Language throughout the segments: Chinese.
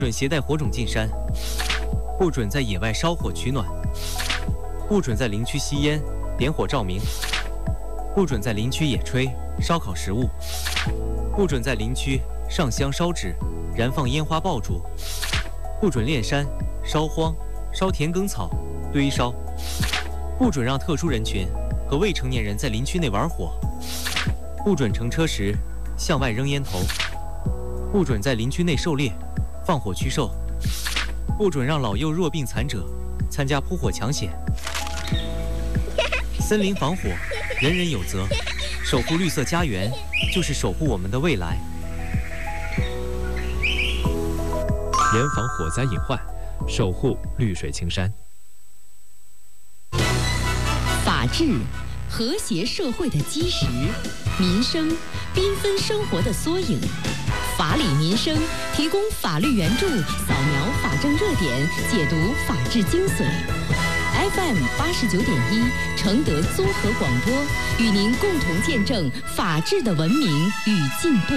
准携带火种进山，不准在野外烧火取暖，不准在林区吸烟、点火照明，不准在林区野炊、烧烤食物，不准在林区上香烧纸、燃放烟花爆竹，不准炼山、烧荒、烧田埂草、堆烧，不准让特殊人群和未成年人在林区内玩火，不准乘车时向外扔烟头，不准在林区内狩猎、放火驱兽，不准让老幼弱病残者参加扑火抢险。森林防火，人人有责，守护绿色家园，就是守护我们的未来。 严防火灾隐患，守护绿水青山。 法治，和谐社会的基石；民生，缤纷生活的缩影。法理民生提供法律援助，扫描法政热点，解读法治精髓。FM 89.1承德综合广播与您共同见证法治的文明与进步。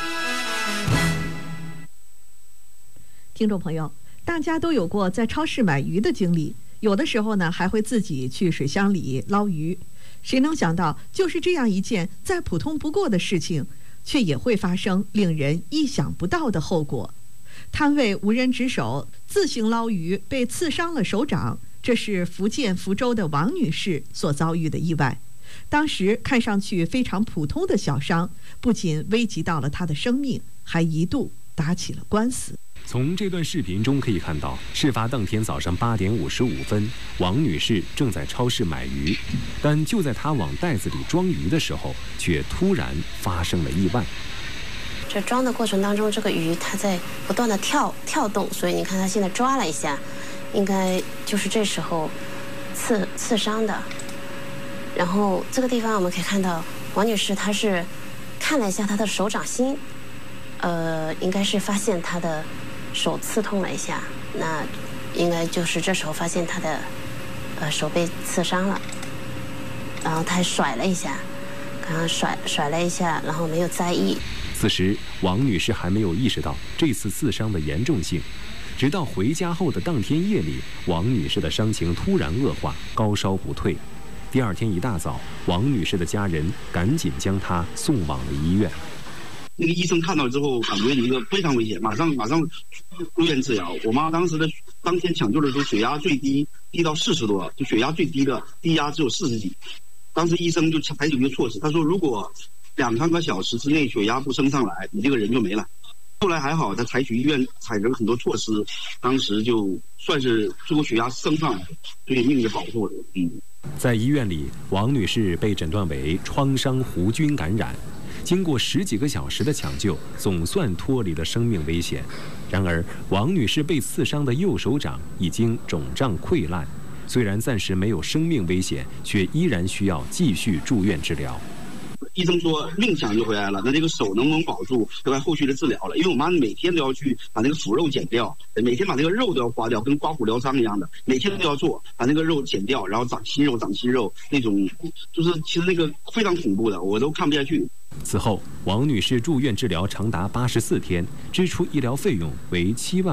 听众朋友，大家都有过在超市买鱼的经历，有的时候呢还会自己去水箱里捞鱼。谁能想到，就是这样一件再普通不过的事情，却也会发生令人意想不到的后果。摊位无人值守，自行捞鱼被刺伤了手掌，这是福建福州的王女士所遭遇的意外。当时看上去非常普通的小伤，不仅危及到了她的生命，还一度打起了官司。 从这段视频中可以看到，事发当天早上8点55分，王女士正在超市买鱼，但就在她往袋子里装鱼的时候，却突然发生了意外。 这装的过程当中，这个鱼它在不断的跳动，所以你看它现在抓了一下，应该就是这时候刺伤的。然后这个地方我们可以看到，王女士她是看了一下她的手掌心，应该是发现她的手刺痛了一下，那应该就是这时候发现她的手被刺伤了，然后她还甩了一下，刚刚甩了一下，然后没有在意。 此时王女士还没有意识到这次刺伤的严重性，直到回家后的当天夜里，王女士的伤情突然恶化，高烧不退。第二天一大早，王女士的家人赶紧将她送往了医院。 那个医生看到之后，感觉一个非常危险，马上入院治疗。我妈当天抢救的时候，血压最低到40多，就血压最低的低压只有40几。当时医生就采取一个措施，他说如果2-3个小时之内血压不升上来，你这个人就没了。后来还好，他采取了很多措施，当时就算是最后血压升上来，所以命也保护了。 在医院里，王女士被诊断为创伤弧菌感染。经过10几个小时的抢救，总算脱离了生命危险。然而，王女士被刺伤的右手掌已经肿胀溃烂，虽然暂时没有生命危险，却依然需要继续住院治疗。 医生说命抢救回来了，那这个手能不能保住，就该后续的治疗了。因为我妈每天都要去把那个腐肉剪掉，每天把那个肉都要刮掉，跟刮骨疗伤一样的，每天都要做，把那个肉剪掉，然后长新肉，那种就是其实那个非常恐怖的，我都看不下去。 此后，王女士住院治疗长达84天，支出医疗费用为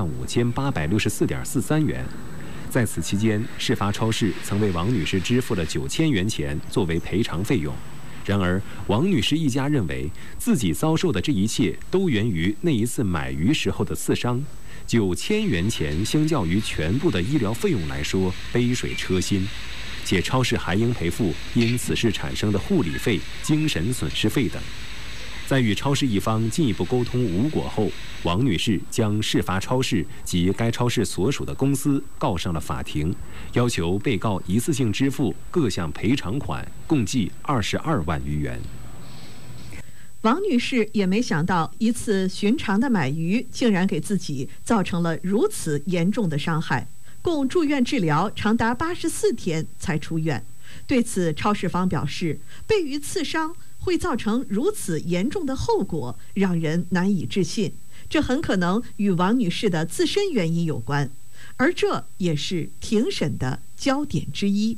75864.43元。在此期间，事发超市曾为王女士支付了9000元钱作为赔偿费用。然而，王女士一家认为自己遭受的这一切都源于那一次买鱼时候的刺伤，9000元钱相较于全部的医疗费用来说杯水车薪，且超市还应赔付因此事产生的护理费、精神损失费等。在与超市一方进一步沟通无果后，王女士将事发超市及该超市所属的公司告上了法庭，要求被告一次性支付各项赔偿款，共计22万余元。 王女士也没想到，一次寻常的买鱼竟然给自己造成了如此严重的伤害，共住院治疗长达84天才出院。对此，超市方表示，被鱼刺伤会造成如此严重的后果，让人难以置信。这很可能与王女士的自身原因有关，而这也是庭审的焦点之一。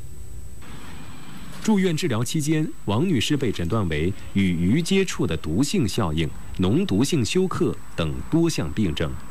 住院治疗期间，王女士被诊断为与鱼接触的毒性效应、脓毒性休克等多项病症。